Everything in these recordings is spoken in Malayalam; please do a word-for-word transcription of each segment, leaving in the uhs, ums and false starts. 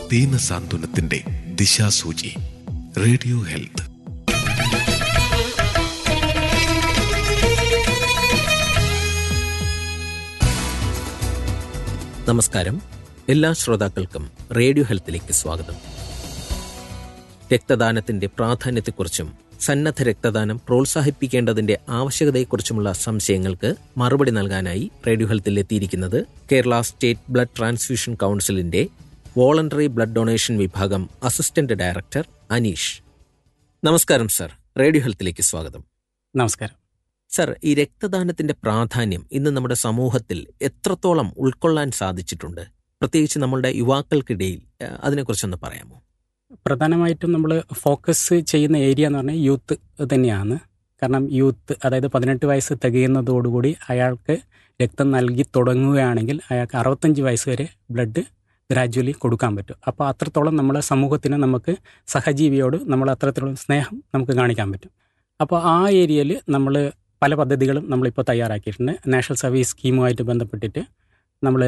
ദീനസാന്ത്വനത്തിന്റെ ദിശാസൂചി. Radio health. നമസ്കാരം. എല്ലാ ശ്രോതാക്കൾക്കും റേഡിയോ ഹെൽത്തിലേക്ക് സ്വാഗതം. രക്തദാനത്തിന്റെ പ്രാധാന്യത്തെക്കുറിച്ചും സന്നദ്ധ രക്തദാനം പ്രോത്സാഹിപ്പിക്കേണ്ടതിന്റെ ആവശ്യകതയെക്കുറിച്ചുമുള്ള സംശയങ്ങൾക്ക് മറുപടി നൽകാനായി റേഡിയോ ഹെൽത്തിൽ എത്തിയിരിക്കുന്നത് കേരള സ്റ്റേറ്റ് ബ്ലഡ് ട്രാൻസ്ഫ്യൂഷൻ കൗൺസിലിന്റെ വോളണ്ടറി ബ്ലഡ് ഡൊണേഷൻ വിഭാഗം അസിസ്റ്റന്റ് ഡയറക്ടർ അനീഷ്. നമസ്കാരം സർ, റേഡിയോ ഹെൽത്തിലേക്ക് സ്വാഗതം. നമസ്കാരം സർ, ഈ രക്തദാനത്തിന്റെ പ്രാധാന്യം ഇന്ന് നമ്മുടെ സമൂഹത്തിൽ എത്രത്തോളം ഉൾക്കൊള്ളാൻ സാധിച്ചിട്ടുണ്ട്, പ്രത്യേകിച്ച് നമ്മളുടെ യുവാക്കൾക്കിടയിൽ? അതിനെക്കുറിച്ചൊന്ന് പറയാമോ? പ്രധാനമായിട്ടും നമ്മൾ ഫോക്കസ് ചെയ്യുന്ന ഏരിയ എന്ന് പറഞ്ഞാൽ യൂത്ത് തന്നെയാണ്. കാരണം യൂത്ത്, അതായത് പതിനെട്ട് വയസ്സ് തികയുന്നതോടുകൂടി അയാൾക്ക് രക്തം നൽകി തുടങ്ങുകയാണെങ്കിൽ അയാൾക്ക് അറുപത്തഞ്ച് വയസ്സ് വരെ ബ്ലഡ് ഗ്രാജ്വലി കൊടുക്കാൻ പറ്റും. അപ്പോൾ അത്രത്തോളം നമ്മളെ സമൂഹത്തിന് നമുക്ക് സഹജീവിയോട് നമ്മൾ അത്രത്തോളം സ്നേഹം നമുക്ക് കാണിക്കാൻ പറ്റും. അപ്പോൾ ആ ഏരിയയിൽ നമ്മൾ പല പദ്ധതികളും നമ്മളിപ്പോൾ തയ്യാറാക്കിയിട്ടുണ്ട്. നാഷണൽ സർവീസ് സ്കീമുമായിട്ട് ബന്ധപ്പെട്ടിട്ട് നമ്മൾ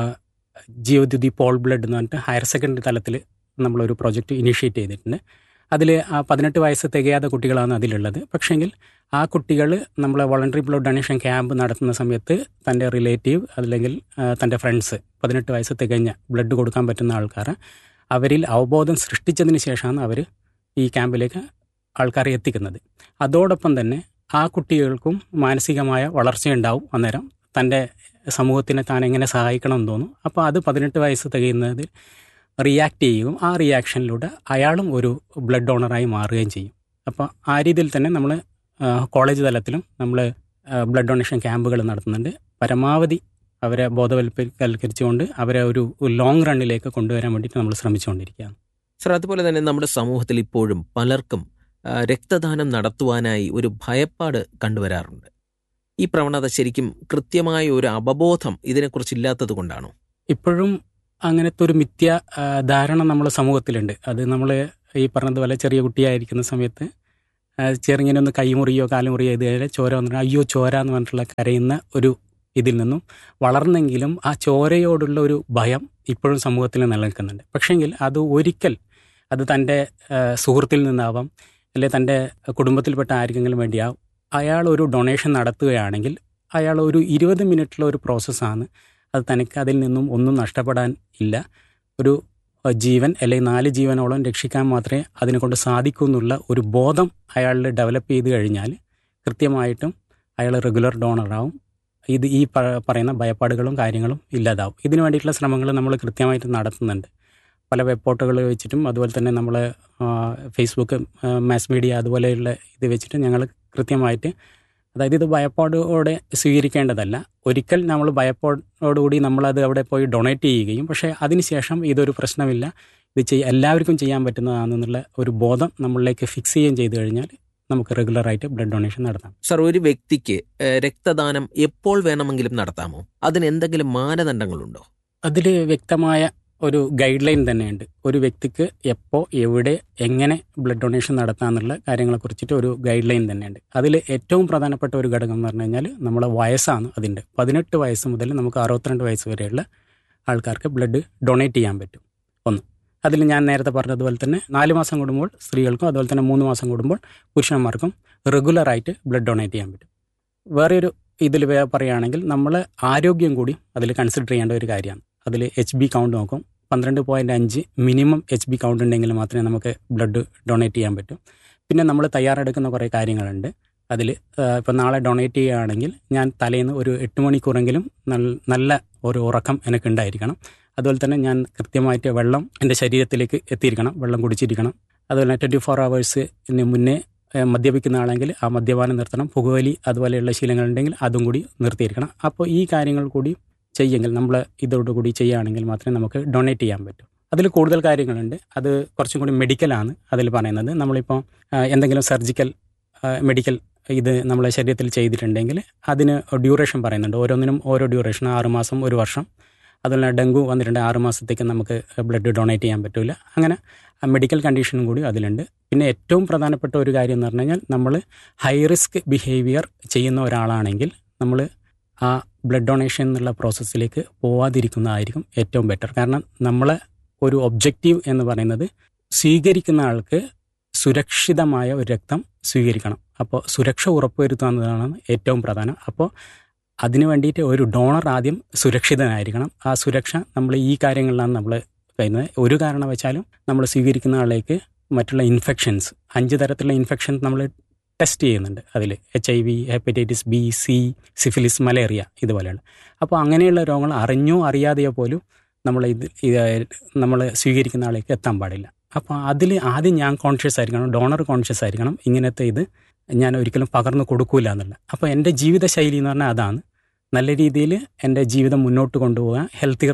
ജീവദ്യുതി പോൾ ബ്ലഡ് എന്ന് പറഞ്ഞിട്ട് ഹയർ സെക്കൻഡറി തലത്തിൽ നമ്മളൊരു പ്രോജക്റ്റ് ഇനീഷ്യേറ്റ് ചെയ്തിട്ടുണ്ട്. അതിൽ പതിനെട്ട് വയസ്സ് തികയാത്ത കുട്ടികളാണ് അതിലുള്ളത്. പക്ഷേങ്കിൽ ആ കുട്ടികൾ നമ്മളെ വോളണ്ടറി ബ്ലഡ് ഡൊണേഷൻ ക്യാമ്പ് നടത്തുന്ന സമയത്ത് തൻ്റെ റിലേറ്റീവ് അല്ലെങ്കിൽ തൻ്റെ ഫ്രണ്ട്സ് പതിനെട്ട് വയസ്സ് തികഞ്ഞ ബ്ലഡ് കൊടുക്കാൻ പറ്റുന്ന ആൾക്കാർ അവരിൽ അവബോധം സൃഷ്ടിച്ചതിന് ശേഷമാണ് അവർ ഈ ക്യാമ്പിലേക്ക് ആൾക്കാരെ എത്തിക്കുന്നത്. അതോടൊപ്പം തന്നെ ആ കുട്ടികൾക്കും മാനസികമായ വളർച്ചയുണ്ടാവും. അന്നേരം തൻ്റെ സമൂഹത്തിനെ താൻ എങ്ങനെ സഹായിക്കണമെന്ന് തോന്നും. അപ്പോൾ അത് പതിനെട്ട് വയസ്സ് തികയുന്നതിൽ റിയാക്ട് ചെയ്യുകയും ആ റിയാക്ഷനിലൂടെ അയാളും ഒരു ബ്ലഡ് ഡോണറായി മാറുകയും ചെയ്യും. അപ്പോൾ ആ രീതിയിൽ തന്നെ നമ്മൾ കോളേജ് തലത്തിലും നമ്മൾ ബ്ലഡ് ഡൊണേഷൻ ക്യാമ്പുകൾ നടത്തുന്നുണ്ട്. പരമാവധി അവരെ ബോധവൽക്കരിച്ചുകൊണ്ട് അവരെ ഒരു ലോങ് റണ്ണിലേക്ക് കൊണ്ടുവരാൻ വേണ്ടിയിട്ട് നമ്മൾ ശ്രമിച്ചുകൊണ്ടിരിക്കുകയാണ്. സർ, അതുപോലെ തന്നെ നമ്മുടെ സമൂഹത്തിൽ ഇപ്പോഴും പലർക്കും രക്തദാനം നടത്തുവാനായി ഒരു ഭയപ്പാട് കണ്ടുവരാറുണ്ട്. ഈ പ്രവണത ശരിക്കും കൃത്യമായ ഒരു അവബോധം ഇതിനെക്കുറിച്ചില്ലാത്തത് കൊണ്ടാണോ? ഇപ്പോഴും അങ്ങനത്തെ ഒരു മിഥ്യ ധാരണ നമ്മുടെ സമൂഹത്തിലുണ്ട്. അത് നമ്മൾ ഈ പറഞ്ഞതുപോലെ ചെറിയ കുട്ടിയായിരിക്കുന്ന സമയത്ത് ചെറുങ്ങനെ ഒന്ന് കൈമുറിയോ കാലുമുറിയോ ഇതുവരെ ചോര വന്നിട്ട് അയ്യോ ചോര എന്ന് പറഞ്ഞിട്ടുള്ള കരയുന്ന ഒരു ഇതിൽ നിന്നും വളർന്നെങ്കിലും ആ ചോരയോടുള്ള ഒരു ഭയം ഇപ്പോഴും സമൂഹത്തിൽ നിലനിൽക്കുന്നുണ്ട്. പക്ഷേങ്കിൽ അത് ഒരിക്കൽ അത് തൻ്റെ സുഹൃത്തിൽ നിന്നാവാം, അല്ലെങ്കിൽ തൻ്റെ കുടുംബത്തിൽപ്പെട്ട ആർക്കെങ്കിലും വേണ്ടിയാവും, അയാൾ ഒരു ഡൊണേഷൻ നടത്തുകയാണെങ്കിൽ അയാൾ ഒരു ഇരുപത് മിനിറ്റുള്ള ഒരു പ്രോസസ്സാണ്. അത് തനിക്ക് അതിൽ നിന്നും ഒന്നും നഷ്ടപ്പെടാൻ ഇല്ല. ഒരു ജീവൻ അല്ലെങ്കിൽ നാല് ജീവനോളം രക്ഷിക്കാൻ മാത്രമേ അതിനെ കൊണ്ട് സാധിക്കൂ എന്നുള്ള ഒരു ബോധം അയാളിൽ ഡെവലപ്പ് ചെയ്ത് കഴിഞ്ഞാൽ കൃത്യമായിട്ടും അയാൾ റെഗുലർ ഡോണറാവും. ഇത് ഈ പറയുന്ന ഭയപ്പാടുകളും കാര്യങ്ങളും ഇല്ലാതാവും. ഇതിനു വേണ്ടിയിട്ടുള്ള ശ്രമങ്ങൾ നമ്മൾ കൃത്യമായിട്ട് നടത്തുന്നുണ്ട്. പല വെബ് പോർട്ടുകൾ വെച്ചിട്ടും അതുപോലെ തന്നെ നമ്മൾ ഫേസ്ബുക്ക്, മാസ് മീഡിയ അതുപോലെയുള്ള ഇത് വെച്ചിട്ട് ഞങ്ങൾ കൃത്യമായിട്ട്, അതായത് ഇത് ഭയപ്പാടോടെ സ്വീകരിക്കേണ്ടതല്ല. ഒരിക്കൽ നമ്മൾ ഭയപ്പാടോടുകൂടി നമ്മളത് അവിടെ പോയി ഡൊണേറ്റ് ചെയ്യുകയും പക്ഷേ അതിനുശേഷം ഇതൊരു പ്രശ്നമില്ല, ഇത് ചെയ്യ എല്ലാവർക്കും ചെയ്യാൻ പറ്റുന്നതാണെന്നുള്ള ഒരു ബോധം നമ്മളിലേക്ക് ഫിക്സ് ചെയ്യുകയും ചെയ്തു കഴിഞ്ഞാൽ നമുക്ക് റെഗുലറായിട്ട് ബ്ലഡ് ഡൊണേഷൻ നടത്താം. സർ, ഒരു വ്യക്തിക്ക് രക്തദാനം എപ്പോൾ വേണമെങ്കിലും നടത്താമോ? അതിന് എന്തെങ്കിലും മാനദണ്ഡങ്ങളുണ്ടോ? അതിൽ വ്യക്തമായ ഒരു ഗൈഡ് ലൈൻ തന്നെയുണ്ട്. ഒരു വ്യക്തിക്ക് എപ്പോൾ എവിടെ എങ്ങനെ ബ്ലഡ് ഡൊണേഷൻ നടത്താമെന്നുള്ള കാര്യങ്ങളെക്കുറിച്ചിട്ട് ഒരു ഗൈഡ് ലൈൻ തന്നെയുണ്ട്. അതിൽ ഏറ്റവും പ്രധാനപ്പെട്ട ഒരു ഘടകം എന്ന് പറഞ്ഞു കഴിഞ്ഞാൽ നമ്മളെ വയസ്സാണ്. അതിൻ്റെ പതിനെട്ട് വയസ്സ് മുതൽ നമുക്ക് അറുപത്തിരണ്ട് വയസ്സ് വരെയുള്ള ആൾക്കാർക്ക് ബ്ലഡ് ഡൊണേറ്റ് ചെയ്യാൻ പറ്റും. ഒന്ന്, അതിൽ ഞാൻ നേരത്തെ പറഞ്ഞതുപോലെ തന്നെ നാല് മാസം കൂടുമ്പോൾ സ്ത്രീകൾക്കും അതുപോലെ തന്നെ മൂന്ന് മാസം കൂടുമ്പോൾ പുരുഷന്മാർക്കും റെഗുലറായിട്ട് ബ്ലഡ് ഡൊണേറ്റ് ചെയ്യാൻ പറ്റും. വേറെ ഒരു ഇതിൽ പറയുകയാണെങ്കിൽ നമ്മൾ ആരോഗ്യം കൂടി അതിൽ കൺസിഡർ ചെയ്യേണ്ട ഒരു കാര്യമാണ്. അതിൽ എച്ച് ബി കൗണ്ട് നോക്കും. പന്ത്രണ്ട് പോയിൻറ്റ് അഞ്ച് മിനിമം എച്ച് ബി കൗണ്ട് ഉണ്ടെങ്കിൽ മാത്രമേ നമുക്ക് ബ്ലഡ് ഡൊണേറ്റ് ചെയ്യാൻ പറ്റൂ. പിന്നെ നമ്മൾ തയ്യാറെടുക്കുന്ന കുറേ കാര്യങ്ങളുണ്ട്. അതിൽ ഇപ്പോൾ നാളെ ഡൊണേറ്റ് ചെയ്യുകയാണെങ്കിൽ ഞാൻ തലേന്ന് ഒരു എട്ട് മണിക്കൂറെങ്കിലും നല്ല ഒരു ഉറക്കം എനിക്കുണ്ടായിരിക്കണം. അതുപോലെ തന്നെ ഞാൻ കൃത്യമായിട്ട് വെള്ളം എൻ്റെ ശരീരത്തിലേക്ക് എത്തിയിരിക്കണം, വെള്ളം കുടിച്ചിരിക്കണം. അതുപോലെ തന്നെ ട്വൻറ്റി ഫോർ അവേഴ്സിന് മുന്നേ മദ്യപിക്കുന്ന ആളെങ്കിൽ ആ മദ്യപാനം നിർത്തണം. പുകവലി അതുപോലെയുള്ള ശീലങ്ങളുണ്ടെങ്കിൽ അതും കൂടി നിർത്തിയിരിക്കണം. അപ്പോൾ ഈ കാര്യങ്ങൾ കൂടി ചെയ്യുമെങ്കിൽ, നമ്മൾ ഇതോടുകൂടി ചെയ്യുകയാണെങ്കിൽ മാത്രമേ നമുക്ക് ഡൊണേറ്റ് ചെയ്യാൻ പറ്റൂ. അതിൽ കൂടുതൽ കാര്യങ്ങളുണ്ട്. അത് കുറച്ചും കൂടി മെഡിക്കലാണ് അതിൽ പറയുന്നത്. നമ്മളിപ്പോൾ എന്തെങ്കിലും സർജിക്കൽ മെഡിക്കൽ ഇത് നമ്മളെ ശരീരത്തിൽ ചെയ്തിട്ടുണ്ടെങ്കിൽ അതിന് ഡ്യൂറേഷൻ പറയുന്നുണ്ട്. ഓരോന്നിനും ഓരോ ഡ്യൂറേഷൻ, ആറുമാസം, ഒരു വർഷം. അതുപോലെ ഡെങ്കു വന്നിട്ടുണ്ട്, ആറ് മാസത്തേക്ക് നമുക്ക് ബ്ലഡ് ഡൊണേറ്റ് ചെയ്യാൻ പറ്റില്ല. അങ്ങനെ മെഡിക്കൽ കണ്ടീഷനും കൂടി അതിലുണ്ട്. പിന്നെ ഏറ്റവും പ്രധാനപ്പെട്ട ഒരു കാര്യം എന്ന് പറഞ്ഞു കഴിഞ്ഞാൽ, നമ്മൾ ഹൈ റിസ്ക് ബിഹേവിയർ ചെയ്യുന്ന ഒരാളാണെങ്കിൽ നമ്മൾ ആ ബ്ലഡ് ഡൊണേഷൻ എന്നുള്ള പ്രോസസ്സിലേക്ക് പോവാതിരിക്കുന്നതായിരിക്കും ഏറ്റവും ബെറ്റർ. കാരണം നമ്മളെ ഒരു ഒബ്ജക്റ്റീവ് എന്ന് പറയുന്നത് സ്വീകരിക്കുന്ന ആൾക്ക് സുരക്ഷിതമായ ഒരു രക്തം സ്വീകരിക്കണം. അപ്പോൾ സുരക്ഷ ഉറപ്പുവരുത്തുക എന്നതാണ് ഏറ്റവും പ്രധാനം. അപ്പോൾ അതിനു വേണ്ടിയിട്ട് ഒരു ഡോണർ ആദ്യം സുരക്ഷിതനായിരിക്കണം. ആ സുരക്ഷ നമ്മൾ ഈ കാര്യങ്ങളിലാണ് നമ്മൾ കഴിയുന്നത്. ഒരു കാരണവശാലും നമ്മൾ സ്വീകരിക്കുന്ന ആളേക്ക് മറ്റുള്ള ഇൻഫെക്ഷൻസ്, അഞ്ച് തരത്തിലുള്ള ഇൻഫെക്ഷൻസ് നമ്മൾ ടെസ്റ്റ് ചെയ്യുന്നുണ്ട്. അതിൽ H I V, hepatitis B, C, syphilis, malaria ഇതുപോലെയുള്ള. അപ്പോൾ അങ്ങനെയുള്ള രോഗങ്ങൾ അറിഞ്ഞോ അറിയാതെയോ പോലും നമ്മൾ ഇത് നമ്മൾ സ്വീകരിക്കുന്ന ആളേക്ക് എത്താൻ പാടില്ല. അപ്പോൾ അതിൽ ആദ്യം ഞാൻ കോൺഷ്യസ് ആയിരിക്കണം, ഡോണർ കോൺഷ്യസ് ആയിരിക്കണം, ഇങ്ങനത്തെ ഇത് ഞാൻ ഒരിക്കലും പകർന്നു കൊടുക്കൂല എന്നുള്ള. അപ്പോൾ എൻ്റെ ജീവിതശൈലി എന്ന് പറഞ്ഞാൽ അതാണ്. നല്ല രീതിയിൽ എൻ്റെ ജീവിതം മുന്നോട്ട് കൊണ്ടുപോകാൻ ഹെൽത്തിയർ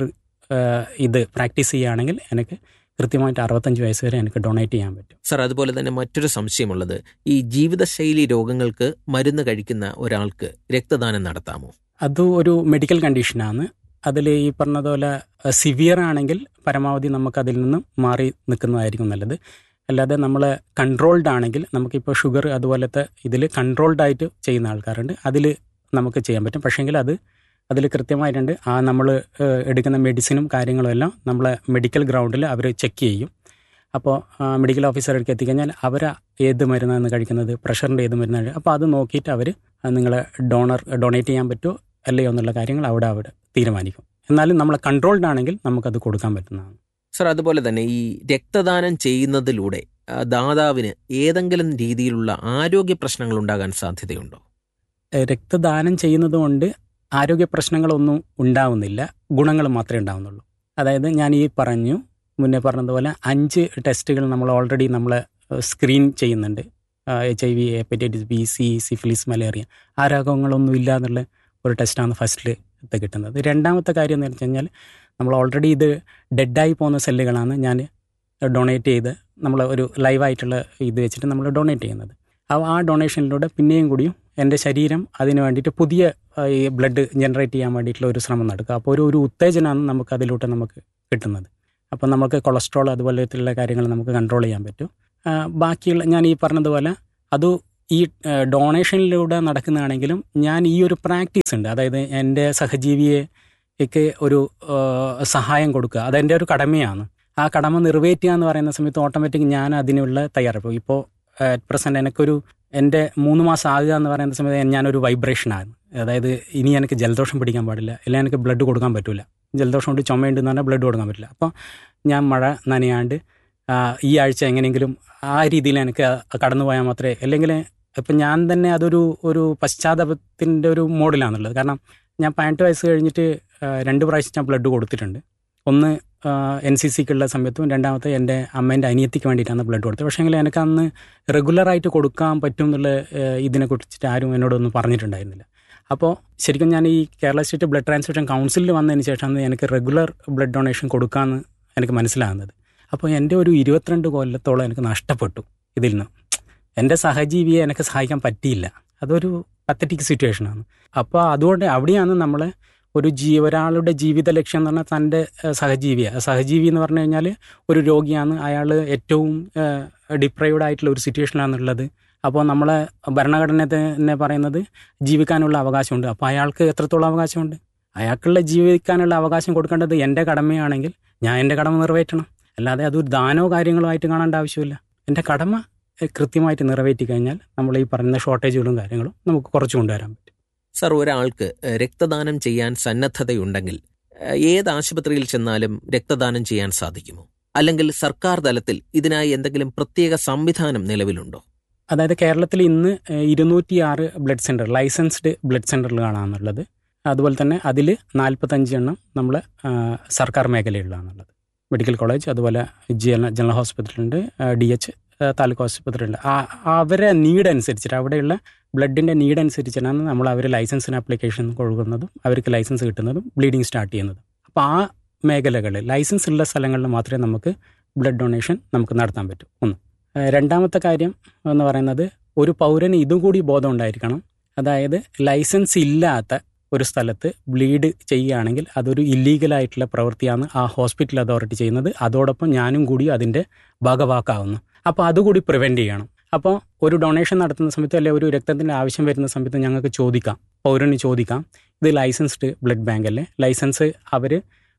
ഇത് പ്രാക്ടീസ് ചെയ്യുകയാണെങ്കിൽ എനിക്ക് കൃത്യമായിട്ട് അറുപത്തഞ്ച് വയസ്സ് വരെ എനിക്ക് ഡൊണേറ്റ് ചെയ്യാൻ പറ്റും. സർ, അതുപോലെ തന്നെ മറ്റൊരു സംശയമുള്ളത്, ഈ ജീവിതശൈലി രോഗങ്ങൾക്ക് മരുന്ന് കഴിക്കുന്ന ഒരാൾക്ക് രക്തദാനം നടത്താമോ? അത് ഒരു മെഡിക്കൽ കണ്ടീഷനാണ്. അതിൽ ഈ പറഞ്ഞതുപോലെ സിവിയർ ആണെങ്കിൽ പരമാവധി നമുക്ക് അതിൽ നിന്നും മാറി നിൽക്കുന്നതായിരിക്കും നല്ലത്. അല്ലാതെ നമ്മൾ കൺട്രോൾഡ് ആണെങ്കിൽ, നമുക്കിപ്പോൾ ഷുഗർ അതുപോലത്തെ ഇതിൽ കൺട്രോൾഡ് ആയിട്ട് ചെയ്യുന്ന ആൾക്കാരുണ്ട്, അതിൽ നമുക്ക് ചെയ്യാൻ പറ്റും. പക്ഷേങ്കിൽ അത് അതിൽ കൃത്യമായിട്ടുണ്ട്. ആ നമ്മൾ എടുക്കുന്ന മെഡിസിനും കാര്യങ്ങളും എല്ലാം നമ്മളെ മെഡിക്കൽ ഗ്രൗണ്ടിൽ അവർ ചെക്ക് ചെയ്യും. അപ്പോൾ മെഡിക്കൽ ഓഫീസർക്ക് എത്തിക്കഴിഞ്ഞാൽ അവർ ഏത് മരുന്നാണ് കഴിക്കുന്നത്, പ്രഷറിൻ്റെ ഏത് മരുന്നാണ്, അപ്പോൾ അത് നോക്കിയിട്ട് അവർ നിങ്ങളെ ഡോണർ ഡൊണേറ്റ് ചെയ്യാൻ പറ്റുമോ അല്ലയോ എന്നുള്ള കാര്യങ്ങൾ അവിടെ അവിടെ തീരുമാനിക്കും. എന്നാലും നമ്മൾ കൺട്രോൾഡ് ആണെങ്കിൽ നമുക്കത് കൊടുക്കാൻ പറ്റുന്നതാണ്. സർ, അതുപോലെ തന്നെ ഈ രക്തദാനം ചെയ്യുന്നതിലൂടെ ദാതാവിന് ഏതെങ്കിലും രീതിയിലുള്ള ആരോഗ്യ പ്രശ്നങ്ങൾ ഉണ്ടാകാൻ സാധ്യതയുണ്ടോ? രക്തദാനം ചെയ്യുന്നത് കൊണ്ട് ആരോഗ്യ പ്രശ്നങ്ങളൊന്നും ഉണ്ടാവുന്നില്ല, ഗുണങ്ങൾ മാത്രമേ ഉണ്ടാവുന്നുള്ളൂ. അതായത് ഞാൻ ഈ പറഞ്ഞു മുന്നേ പറഞ്ഞതുപോലെ അഞ്ച് ടെസ്റ്റുകൾ നമ്മൾ ഓൾറെഡി നമ്മൾ സ്ക്രീൻ ചെയ്യുന്നുണ്ട്. H I V, hepatitis B, C, syphilis, malaria, ആ രോഗങ്ങളൊന്നും ഇല്ല എന്നുള്ള ഒരു ടെസ്റ്റാണ് ഫസ്റ്റിൽ കിട്ടുന്നത്. രണ്ടാമത്തെ കാര്യം എന്ന് വെച്ച് കഴിഞ്ഞാൽ നമ്മൾ ഓൾറെഡി ഇത് ഡെഡായി പോകുന്ന സെല്ലുകളാണ് ഞാൻ ഡൊണേറ്റ് ചെയ്ത് നമ്മൾ ഒരു ലൈവായിട്ടുള്ള ഇത് വെച്ചിട്ട് നമ്മൾ ഡൊണേറ്റ് ചെയ്യുന്നത്. അപ്പോൾ ആ ഡൊണേഷനിലൂടെ പിന്നെയും കൂടിയും എൻ്റെ ശരീരം അതിന് വേണ്ടിയിട്ട് പുതിയ ഈ ബ്ലഡ് ജനറേറ്റ് ചെയ്യാൻ വേണ്ടിയിട്ടുള്ള ഒരു ശ്രമം നടക്കുക. അപ്പോൾ ഒരു ഒരു ഉത്തേജനമാണ് നമുക്ക് അതിലൂടെ നമുക്ക് കിട്ടുന്നത്. അപ്പോൾ നമുക്ക് കൊളസ്ട്രോൾ അതുപോലത്തുള്ള കാര്യങ്ങൾ നമുക്ക് കൺട്രോൾ ചെയ്യാൻ പറ്റും. ബാക്കിയുള്ള ഞാൻ ഈ പറഞ്ഞതുപോലെ അത് ഈ ഡൊണേഷനിലൂടെ നടക്കുന്നതാണെങ്കിലും ഞാൻ ഈ ഒരു പ്രാക്ടീസ് ഉണ്ട്. അതായത് എൻ്റെ സഹജീവിയെക്ക് ഒരു സഹായം കൊടുക്കുക, അതെൻ്റെ ഒരു കടമയാണ്. ആ കടമ നിറവേറ്റുക എന്ന് പറയുന്ന സമയത്ത് ഓട്ടോമാറ്റിക് ഞാൻ അതിനുള്ള തയ്യാറെടുപ്പ്. ഇപ്പോൾ അറ്റ് പ്രസൻറ്റ് എനിക്കൊരു എൻ്റെ മൂന്ന് മാസം ആകുക എന്ന് പറയുന്ന സമയത്ത് ഞാനൊരു വൈബ്രേഷനാണ്. അതായത് ഇനി എനിക്ക് ജലദോഷം പിടിക്കാൻ പാടില്ല, അല്ലെങ്കിൽ എനിക്ക് ബ്ലഡ് കൊടുക്കാൻ പറ്റില്ല. ജലദോഷം കൊണ്ട് ചുമയുണ്ടെന്ന് പറഞ്ഞാൽ ബ്ലഡ് കൊടുക്കാൻ പറ്റില്ല. അപ്പോൾ ഞാൻ മഴ നനയാണ്ട് ഈ ആഴ്ച എങ്ങനെയെങ്കിലും ആ രീതിയിൽ എനിക്ക് കടന്നു പോയാൽ മാത്രമേ, അല്ലെങ്കിൽ ഇപ്പം ഞാൻ തന്നെ അതൊരു ഒരു പശ്ചാത്തലത്തിൻ്റെ ഒരു മോഡിലാണുള്ളത്. കാരണം ഞാൻ പതിനെട്ട് വയസ്സ് കഴിഞ്ഞിട്ട് രണ്ട് പ്രാവശ്യം ഞാൻ ബ്ലഡ് കൊടുത്തിട്ടുണ്ട്. ഒന്ന് എൻ സി സിക്കുള്ള സമയത്തും, രണ്ടാമത്തെ എൻ്റെ അമ്മേൻ്റെ അനിയത്തിക്ക് വേണ്ടിയിട്ടാണ് ബ്ലഡ് കൊടുത്തത്. പക്ഷേ എങ്കിൽ എനിക്ക് അന്ന് റെഗുലറായിട്ട് കൊടുക്കാൻ പറ്റും എന്നുള്ള ഇതിനെക്കുറിച്ചിട്ട് ആരും എന്നോടൊന്നും പറഞ്ഞിട്ടുണ്ടായിരുന്നില്ല. അപ്പോൾ ശരിക്കും ഞാൻ ഈ കേരള സ്റ്റേറ്റ് ബ്ലഡ് ട്രാൻസ്ഫ്യൂഷൻ കൗൺസിലിൽ വന്നതിന് ശേഷമാണ് എനിക്ക് റെഗുലർ ബ്ലഡ് ഡൊണേഷൻ കൊടുക്കാമെന്ന് എനിക്ക് മനസ്സിലാകുന്നത്. അപ്പോൾ എൻ്റെ ഒരു ഇരുപത്തിരണ്ട് കൊല്ലത്തോളം എനിക്ക് നഷ്ടപ്പെട്ടു ഇതിൽ നിന്ന്. എൻ്റെ സഹജീവിയെ എനിക്ക് സഹായിക്കാൻ പറ്റിയില്ല. അതൊരു പത്തറ്റിക് സിറ്റുവേഷനാണ്. അപ്പോൾ അതുകൊണ്ട് അവിടെയാണ് നമ്മൾ ഒരു ജീ ഒരാളുടെ ജീവിത ലക്ഷ്യം എന്ന് പറഞ്ഞാൽ തൻ്റെ സഹജീവിയാണ്. സഹജീവി എന്ന് പറഞ്ഞു കഴിഞ്ഞാൽ ഒരു രോഗിയാണ്, അയാൾ ഏറ്റവും ഡിപ്രൈവ്ഡ് ആയിട്ടുള്ള ഒരു സിറ്റുവേഷനാണുള്ളത്. അപ്പോൾ നമ്മളെ ഭരണഘടന തന്നെ പറയുന്നത് ജീവിക്കാനുള്ള അവകാശമുണ്ട്. അപ്പോൾ അയാൾക്ക് എത്രത്തോളം അവകാശമുണ്ട്? അയാൾക്കുള്ള ജീവിക്കാനുള്ള അവകാശം കൊടുക്കേണ്ടത് എൻ്റെ കടമയാണെങ്കിൽ ഞാൻ എൻ്റെ കടമ നിറവേറ്റണം. അല്ലാതെ അതൊരു ദാനോ കാര്യങ്ങളോ ആയിട്ട് കാണേണ്ട ആവശ്യമില്ല. എൻ്റെ കടമ കൃത്യമായിട്ട് നിറവേറ്റി കഴിഞ്ഞാൽ നമ്മൾ ഈ പറയുന്ന ഷോർട്ടേജുകളും കാര്യങ്ങളും നമുക്ക് കുറച്ച് കൊണ്ടുവരാൻ പറ്റും. സർ, ഒരാൾക്ക് രക്തദാനം ചെയ്യാൻ സന്നദ്ധതയുണ്ടെങ്കിൽ ഏത് ആശുപത്രിയിൽ ചെന്നാലും രക്തദാനം ചെയ്യാൻ സാധിക്കുമോ? അല്ലെങ്കിൽ സർക്കാർ തലത്തിൽ ഇതിനായി എന്തെങ്കിലും പ്രത്യേക സംവിധാനം നിലവിലുണ്ടോ? അതായത് കേരളത്തിൽ ഇന്ന് ഇരുന്നൂറ്റി ആറ് ബ്ലഡ് സെൻറ്റർ, ലൈസൻസ്ഡ് ബ്ലഡ് സെൻറ്ററുകളാണുള്ളത്. അതുപോലെ തന്നെ അതിൽ നാൽപ്പത്തഞ്ച് എണ്ണം നമ്മൾ സർക്കാർ മേഖലയിലാണുള്ളത്. മെഡിക്കൽ കോളേജ്, അതുപോലെ ജനറൽ ഹോസ്പിറ്റലുണ്ട്, ഡി എച്ച് താലൂക്ക് ഹോസ്പിറ്റലുണ്ട്. അവരെ നീഡ് അനുസരിച്ചിട്ട്, അവിടെയുള്ള ബ്ലഡിൻ്റെ നീഡ് അനുസരിച്ചിട്ടാണ് നമ്മൾ അവർ ലൈസൻസിന് ആപ്ലിക്കേഷൻ കൊടുക്കുന്നതും അവർക്ക് ലൈസൻസ് കിട്ടുന്നതും ബ്ലീഡിങ് സ്റ്റാർട്ട് ചെയ്യുന്നതും. അപ്പോൾ ആ മേഖലകളിൽ ലൈസൻസ് ഉള്ള സ്ഥലങ്ങളിൽ മാത്രമേ നമുക്ക് ബ്ലഡ് ഡൊണേഷൻ നമുക്ക് നടത്താൻ പറ്റൂ. ഒന്ന്. രണ്ടാമത്തെ കാര്യം എന്ന് പറയുന്നത്, ഒരു പൗരന് ഇതും കൂടി ബോധം ഉണ്ടായിരിക്കണം. അതായത് ലൈസൻസ് ഇല്ലാത്ത ഒരു സ്ഥലത്ത് ബ്ലീഡ് ചെയ്യുകയാണെങ്കിൽ അതൊരു ഇല്ലീഗലായിട്ടുള്ള പ്രവൃത്തിയാണ് ആ ഹോസ്പിറ്റൽ അതോറിറ്റി ചെയ്യുന്നത്. അതോടൊപ്പം ഞാനും കൂടി അതിൻ്റെ ഭാഗവാക്കാവുന്നു. അപ്പോൾ അതുകൂടി പ്രിവെൻറ്റ് ചെയ്യണം. അപ്പോൾ ഒരു ഡൊണേഷൻ നടത്തുന്ന സമയത്ത്, അല്ലെങ്കിൽ ഒരു രക്തത്തിൻ്റെ ആവശ്യം വരുന്ന സമയത്ത് ഞങ്ങൾക്ക് ചോദിക്കാം, പൗരന് ചോദിക്കാം, ഇത് ലൈസൻസ്ഡ് ബ്ലഡ് ബാങ്ക് അല്ലേ, ലൈസൻസ് അവർ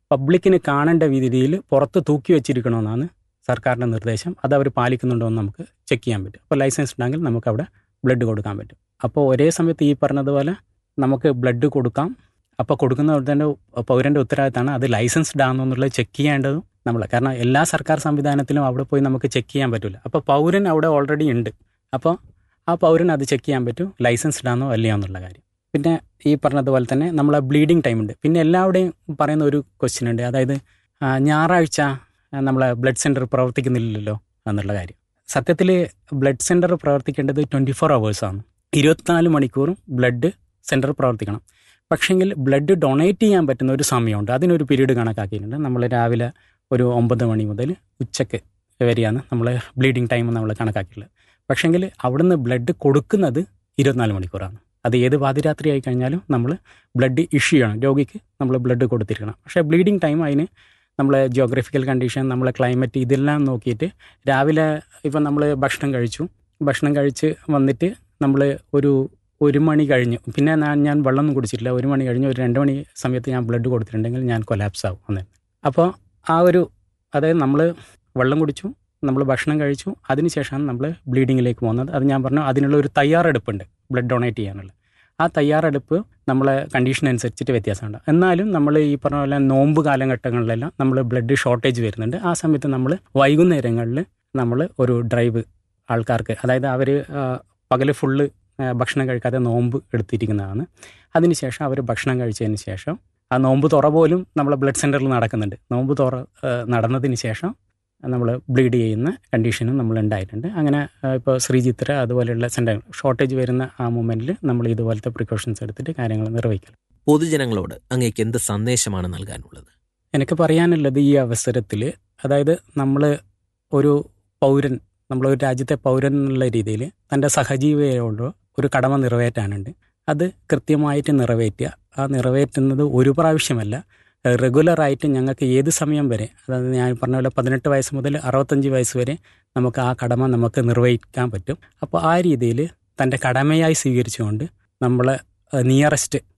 പബ്ലിക്കിന് കാണേണ്ട രീതിയിൽ പുറത്ത് തൂക്കി വെച്ചിരിക്കണമെന്നാണ് സർക്കാരിൻ്റെ നിർദ്ദേശം. അത് അവർ പാലിക്കുന്നുണ്ടോ എന്ന് നമുക്ക് ചെക്ക് ചെയ്യാൻ പറ്റും. അപ്പോൾ ലൈസൻസ് ഉണ്ടെങ്കിൽ നമുക്ക് അവിടെ ബ്ലഡ് കൊടുക്കാൻ പറ്റും. അപ്പോൾ ഒരേ സമയത്ത് ഈ പറഞ്ഞതുപോലെ നമുക്ക് ബ്ലഡ് കൊടുക്കാം. അപ്പോൾ കൊടുക്കുന്നവരുടെ പൗരൻ്റെ ഉത്തരവാദിത്തമാണ് അത് ലൈസൻസ്ഡ് ആണോ എന്നുള്ളത് ചെക്ക് ചെയ്യേണ്ടതും നമ്മൾ. കാരണം എല്ലാ സർക്കാർ സംവിധാനത്തിലും അവിടെ പോയി നമുക്ക് ചെക്ക് ചെയ്യാൻ പറ്റില്ല. അപ്പോൾ പൗരൻ അവിടെ ഓൾറെഡി ഉണ്ട്. അപ്പോൾ ആ പൗരൻ അത് ചെക്ക് ചെയ്യാൻ പറ്റും ലൈസൻസ്ഡ് ആണോ അല്ലയോ എന്നുള്ള കാര്യം. പിന്നെ ഈ പറഞ്ഞതുപോലെ തന്നെ നമ്മളെ ബ്ലീഡിങ് ടൈം ഉണ്ട്. പിന്നെ എല്ലാവരുടെയും പറയുന്ന ഒരു ക്വസ്റ്റ്യൻ ഉണ്ട്, അതായത് ഞായറാഴ്ച നമ്മളെ ബ്ലഡ് സെൻറ്റർ പ്രവർത്തിക്കുന്നില്ലല്ലോ എന്നുള്ള കാര്യം. സത്യത്തിൽ ബ്ലഡ് സെൻറ്റർ പ്രവർത്തിക്കേണ്ടത് ട്വൻറ്റി ഫോർ അവേഴ്സാണ്. ഇരുപത്തിനാല് മണിക്കൂറും ബ്ലഡ് സെൻറ്റർ പ്രവർത്തിക്കണം. പക്ഷേങ്കിൽ ബ്ലഡ് ഡൊണേറ്റ് ചെയ്യാൻ പറ്റുന്ന ഒരു സമയമുണ്ട്. അതിനൊരു പീരീഡ് കണക്കാക്കിയിട്ടുണ്ട്. നമ്മൾ രാവിലെ ഒരു ഒമ്പത് മണി മുതൽ ഉച്ചയ്ക്ക് വരെയാണ് നമ്മൾ ബ്ലീഡിങ് ടൈം നമ്മൾ കണക്കാക്കിയിട്ടുള്ളത്. പക്ഷേങ്കിൽ അവിടുന്ന് ബ്ലഡ് കൊടുക്കുന്നത് ഇരുപത്തിനാല് മണിക്കൂറാണ്. അത് ഏത് പാതിരാത്രി ആയി കഴിഞ്ഞാലും നമ്മൾ ബ്ലഡ് ഇഷ്യൂ ചെയ്യണം, രോഗിക്ക് നമ്മൾ ബ്ലഡ് കൊടുത്തിരിക്കണം. പക്ഷേ ബ്ലീഡിങ് ടൈം അതിന് നമ്മളെ ജിയോഗ്രഫിക്കൽ കണ്ടീഷൻ, നമ്മളെ ക്ലൈമറ്റ് ഇതെല്ലാം നോക്കിയിട്ട് രാവിലെ ഇപ്പം നമ്മൾ ഭക്ഷണം കഴിച്ചു, ഭക്ഷണം കഴിച്ച് വന്നിട്ട് നമ്മൾ ഒരു ഒരു മണി കഴിഞ്ഞു, പിന്നെ ഞാൻ ഞാൻ വെള്ളമൊന്നും കുടിച്ചിട്ടില്ല, ഒരു മണി കഴിഞ്ഞ് ഒരു രണ്ട് മണി സമയത്ത് ഞാൻ ബ്ലഡ് കൊടുത്തിട്ടുണ്ടെങ്കിൽ ഞാൻ കൊലാപ്സ് ആവും അന്നേ. അപ്പോൾ ആ ഒരു അതായത് നമ്മൾ വെള്ളം കുടിച്ചു, നമ്മൾ ഭക്ഷണം കഴിച്ചു, അതിനുശേഷമാണ് നമ്മൾ ബ്ലീഡിങ്ങിലേക്ക് പോകുന്നത്. അത് ഞാൻ പറഞ്ഞു അതിനുള്ള ഒരു തയ്യാറെടുപ്പുണ്ട് ബ്ലഡ് ഡൊണേറ്റ് ചെയ്യാനുള്ള. ആ തയ്യാറെടുപ്പ് നമ്മളെ കണ്ടീഷൻ അനുസരിച്ചിട്ട് വ്യത്യാസമുണ്ട്. എന്നാലും നമ്മൾ ഈ പറഞ്ഞ പോലെ നോമ്പ് കാലഘട്ടങ്ങളിലെല്ലാം നമ്മൾ ബ്ലഡ് ഷോർട്ടേജ് വരുന്നുണ്ട്. ആ സമയത്ത് നമ്മൾ വൈകുന്നേരങ്ങളിൽ നമ്മൾ ഒരു ഡ്രൈവ് ആൾക്കാർക്ക്, അതായത് അവർ പകൽ ഫുള്ള് ഭക്ഷണം കഴിക്കാതെ നോമ്പ് എടുത്തിരിക്കുന്നതാണ്. അതിനുശേഷം അവർ ഭക്ഷണം കഴിച്ചതിന് ശേഷം ആ നോമ്പ് തുറ പോലും നമ്മളെ ബ്ലഡ് സെൻറ്ററിൽ നടക്കുന്നുണ്ട്. നോമ്പ് തുറ നടന്നതിന് ശേഷം നമ്മൾ ബ്ലീഡ് ചെയ്യുന്ന കണ്ടീഷനും നമ്മൾ ഉണ്ടായിട്ടുണ്ട്. അങ്ങനെ ഇപ്പോൾ ശ്രീചിത്ര അതുപോലെയുള്ള സെൻറ്റർ ഷോർട്ടേജ് വരുന്ന ആ മൂമെൻറ്റിൽ നമ്മൾ ഇതുപോലത്തെ പ്രിക്കോഷൻസ് എടുത്തിട്ട് കാര്യങ്ങൾ നിർവഹിക്കണം. പൊതുജനങ്ങളോട് അങ്ങേക്ക് എന്ത് സന്ദേശമാണ് നൽകാനുള്ളത്? എനിക്ക് പറയാനുള്ളത് ഈ അവസരത്തിൽ, അതായത് നമ്മൾ ഒരു പൗരൻ, നമ്മളൊരു രാജ്യത്തെ പൗരൻ എന്നുള്ള രീതിയിൽ തൻ്റെ സഹജീവിയോട് ഒരു കടമ നിറവേറ്റാനുണ്ട്. അത് കൃത്യമായിട്ട് നിറവേറ്റുക. ആ നിറവേറ്റുന്നത് ഒരു പ്രാവശ്യമല്ല, റെഗുലറായിട്ട് ഞങ്ങൾക്ക് ഏത് സമയം വരെ, അതായത് ഞാൻ പറഞ്ഞ പോലെ പതിനെട്ട് വയസ്സ് മുതൽ അറുപത്തഞ്ച് വയസ്സ് വരെ നമുക്ക് ആ കടമ നമുക്ക് നിർവഹിക്കാൻ പറ്റും. അപ്പോൾ ആ രീതിയിൽ തൻ്റെ കടമയായി സ്വീകരിച്ചുകൊണ്ട് നമ്മൾ നിയറസ്റ്റ്